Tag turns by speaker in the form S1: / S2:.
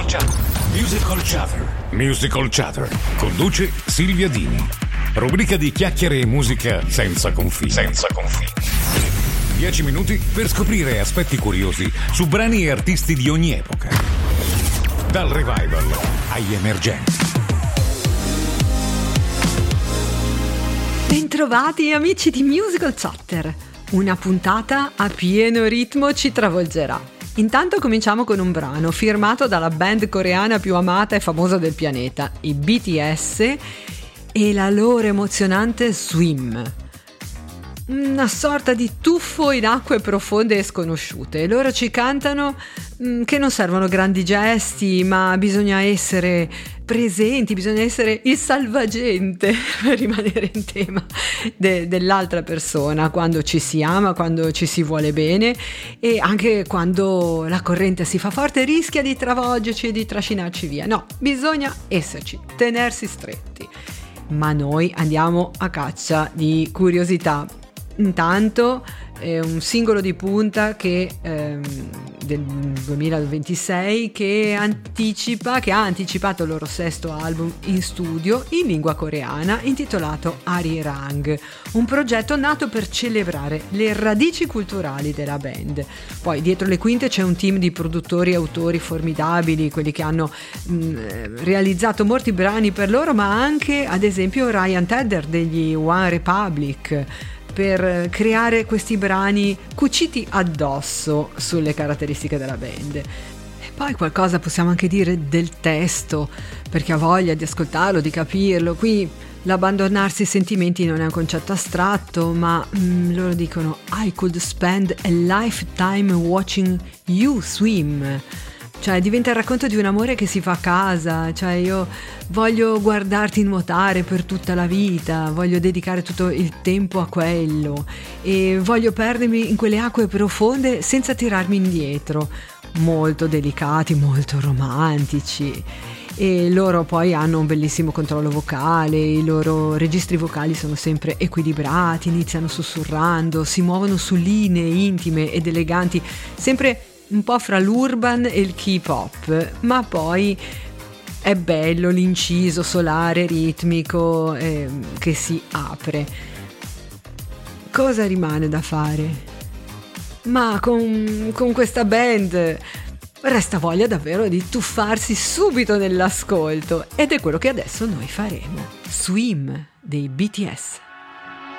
S1: Musical Chatter. Conduce Silvia Dini. Rubrica di chiacchiere e musica senza confini. 10 minuti per scoprire aspetti curiosi su brani e artisti di ogni epoca. Dal revival agli emergenti.
S2: Bentrovati amici di Musical Chatter. Una puntata a pieno ritmo ci travolgerà. Intanto cominciamo con un brano firmato dalla band coreana più amata e famosa del pianeta, i BTS, e la loro emozionante Swim. Una sorta di tuffo in acque profonde e sconosciute. Loro ci cantano che non servono grandi gesti, ma bisogna essere presenti, bisogna essere il salvagente per rimanere in tema dell'altra persona, quando ci si ama, quando ci si vuole bene e anche quando la corrente si fa forte rischia di travolgerci e di trascinarci via. No, bisogna esserci, tenersi stretti. Ma noi andiamo a caccia di curiosità. Intanto un singolo di punta che del 2026 che ha anticipato il loro sesto album in studio in lingua coreana intitolato Arirang, un progetto nato per celebrare le radici culturali della band. Poi dietro le quinte c'è un team di produttori e autori formidabili, quelli che hanno realizzato molti brani per loro, ma anche ad esempio Ryan Tedder degli One Republic, per creare questi brani cuciti addosso sulle caratteristiche della band. E poi qualcosa possiamo anche dire del testo, perché ha voglia di ascoltarlo, di capirlo. Qui l'abbandonarsi ai sentimenti non è un concetto astratto, ma loro dicono I could spend a lifetime watching you swim. Cioè diventa il racconto di un amore che si fa a casa, cioè io voglio guardarti nuotare per tutta la vita, voglio dedicare tutto il tempo a quello e voglio perdermi in quelle acque profonde senza tirarmi indietro. Molto delicati, molto romantici. E loro poi hanno un bellissimo controllo vocale, i loro registri vocali sono sempre equilibrati, iniziano sussurrando, si muovono su linee intime ed eleganti, sempre un po' fra l'urban e il K-pop, ma poi è bello l'inciso solare ritmico che si apre. Cosa rimane da fare? Ma con questa band resta voglia davvero di tuffarsi subito nell'ascolto ed è quello che adesso noi faremo. Swim dei BTS.